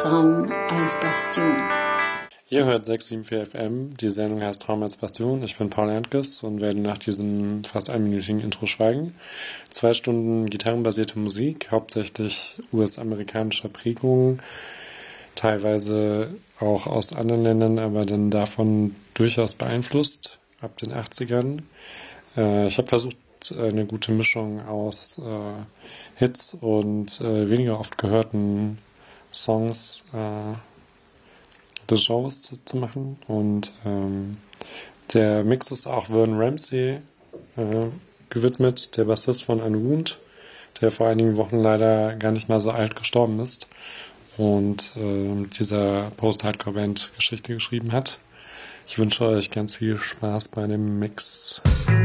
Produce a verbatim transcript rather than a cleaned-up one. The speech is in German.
Traum als Bastion. Ihr hört sechs sieben vier F M, die Sendung heißt Traum als Bastion. Ich bin Paul Erntges und werde nach diesem fast einminütigen Intro schweigen. Zwei Stunden gitarrenbasierte Musik, hauptsächlich U S-amerikanischer Prägung, teilweise auch aus anderen Ländern, aber dann davon durchaus beeinflusst, ab den achtzigern. Äh, ich habe versucht, eine gute Mischung aus äh, Hits und äh, weniger oft gehörten Songs äh, des Genres zu, zu machen. Und ähm, der Mix ist auch Vernon Ramsey äh, gewidmet, der Bassist von Unwound, der vor einigen Wochen leider gar nicht mal so alt gestorben ist und äh, dieser Post-Hardcore-Band Geschichte geschrieben hat. Ich wünsche euch ganz viel Spaß bei dem Mix.